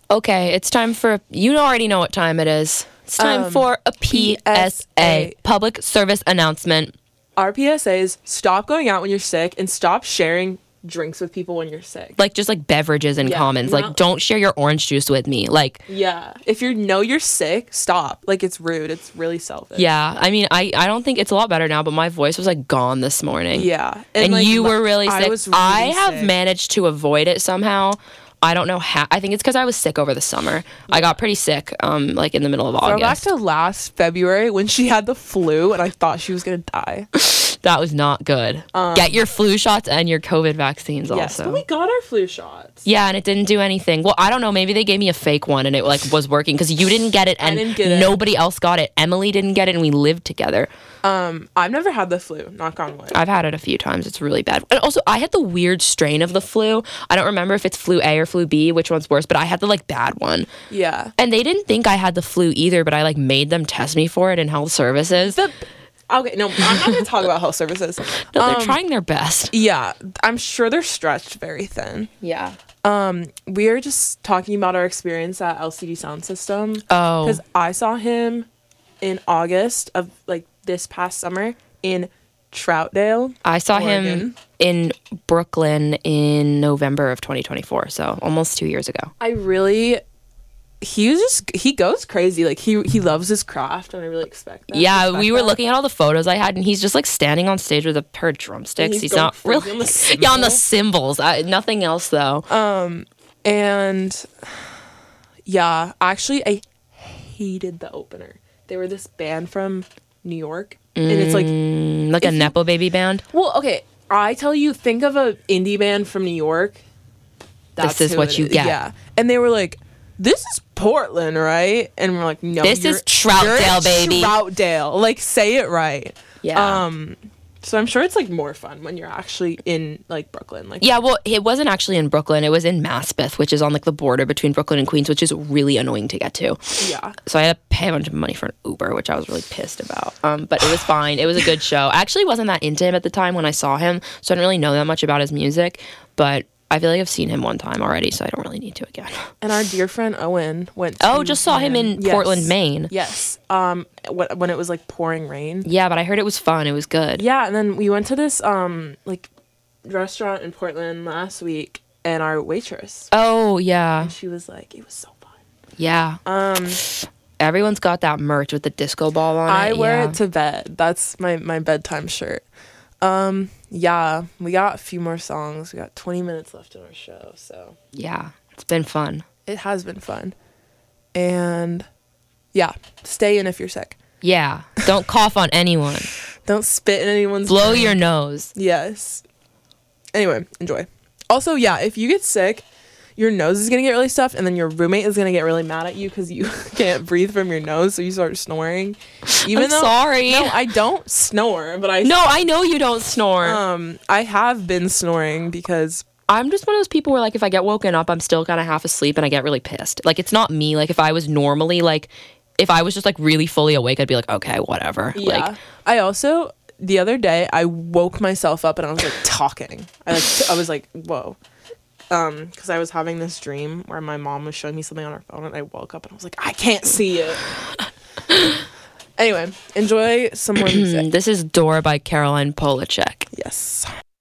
Okay, it's time for, you already know what time it is. It's time for a PSA, public service announcement. Our PSAs, stop going out when you're sick and stop sharing drinks with people when you're sick. Like, just like beverages and commons. Like, don't share your orange juice with me. Like, yeah. If you know you're sick, stop. Like, it's rude. It's really selfish. Yeah. I mean, I don't think it's a lot better now, but my voice was like gone this morning. Yeah. And like, you were really sick. I have sick. managed to avoid it somehow. I don't know how. I think it's because I was sick over the summer. I got pretty sick, like in the middle of August. Go back to last February when she had the flu and I thought she was going to die. That was not good. Get your flu shots and your COVID vaccines yes, also. but we got our flu shots. Yeah, and it didn't do anything. Well, I don't know. Maybe they gave me a fake one and it like was working because you didn't get it and I didn't get it. Nobody else got it. Emily didn't get it and we lived together. I've never had the flu, knock on wood. I've had it a few times. It's really bad. And also, I had the weird strain of the flu. I don't remember if it's flu A or flu B, which one's worse, but I had the like bad one. Yeah. And they didn't think I had the flu either, but I like made them test me for it in health services. Okay, no, I'm not going to talk about health services. No, they're trying their best. Yeah, I'm sure they're stretched very thin. Yeah. We are just talking about our experience at LCD Sound System. Oh. Because I saw him in August of like this past summer in Troutdale. I saw Oregon. him in Brooklyn in November of 2024, so almost 2 years ago. He goes crazy. Like he loves his craft, and I really expect that. Yeah, we were looking at all the photos I had, and he's just like standing on stage with a pair of drumsticks. He's not really on the on the cymbals. Nothing else though. And yeah, actually, I hated the opener. They were this band from New York, and it's like a Nepo Baby band. Well, okay, I tell you, think of a indie band from New York. This is what you get. Yeah, and they were like, "This is Portland, right?" And we're like, "No, this is Troutdale, baby. Troutdale, like say it right." Yeah. So I'm sure it's like more fun when you're actually in like Brooklyn. Like yeah, well, it wasn't actually in Brooklyn. It was in Maspeth, which is on like the border between Brooklyn and Queens, which is really annoying to get to. Yeah. So I had to pay a bunch of money for an Uber, which I was really pissed about. But it was fine. It was a good show. I actually wasn't that into him at the time when I saw him, so I didn't really know that much about his music. But I feel like I've seen him one time already, so I don't really need to again. And our dear friend Owen went to just saw him in Portland, Maine. Yes. When it was like pouring rain. Yeah, but I heard it was fun. It was good. Yeah, and then we went to this like restaurant in Portland last week, and our waitress. Oh, yeah. And she was like, it was so fun. Yeah. Everyone's got that merch with the disco ball on it. I wear it to bed. That's my bedtime shirt. Yeah, we got a few more songs. We got 20 minutes left in our show, so. Yeah, it's been fun. It has been fun. And yeah, stay in if you're sick. Yeah, don't cough on anyone. Don't spit in anyone's Blow drink. your nose. Yes. Anyway, enjoy. Also, yeah, if you get sick, your nose is going to get really stuffed, and then your roommate is going to get really mad at you because you can't breathe from your nose, so you start snoring. I'm sorry. No, I don't snore, but No, I know you don't snore. I have been snoring because I'm just one of those people where, like, if I get woken up, I'm still kind of half asleep, and I get really pissed. Like, it's not me. Like, if I was normally, like, if I was just, like, really fully awake, I'd be like, okay, whatever. Yeah. Like, I also, the other day, I woke myself up, and I was, like, talking. I was like, whoa. Because I was having this dream where my mom was showing me something on her phone, and I woke up and I was like, I can't see it. Anyway, enjoy some more music. This is Dora by Caroline Polachek. Yes.